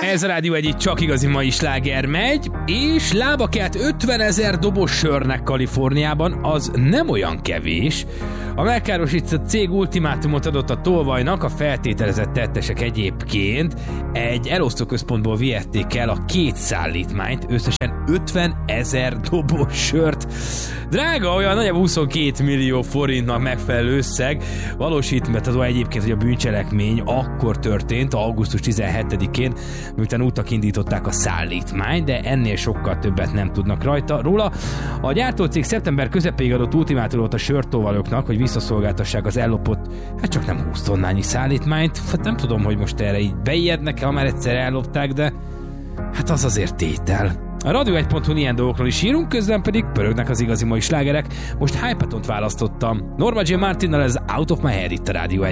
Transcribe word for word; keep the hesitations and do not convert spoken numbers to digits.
Ez a Rádió egy csak igazi mai sláger megy, és lába kelt ötvenezer dobos sörnek Kaliforniában, az nem olyan kevés. A megkárosított cég ultimátumot adott a tolvajnak, a feltételezett tettesek egyébként egy elosztóközpontból vihették el a két szállítmányt, összesen ötvenezer dobos sört. Drága, olyan nagyjából huszonkét millió forintnak megfelelő összeg. Valósítható egyébként, hogy a bűncselekmény akkor történt, augusztus tizenhetedikén, miután útnak indították a szállítmányt, de ennél sokkal többet nem tudnak rajta róla. A gyártócég szeptember közepéig adott ultimátumot a sörtóvalóknak, hogy visszaszolgáltassák az ellopott, hát csak nem húsz tonnányi szállítmányt. Hát nem tudom, hogy most erre így beijednek-e, ha már egyszer ellopták, de hát az azért tétel. A Radio egy pont hu ilyen dolgokról is írunk, közben pedig pörögnek az igazi mai slágerek. Most Hypatont választottam. Norma J. Martinnal ez Out of My Head itt a Rádió egy.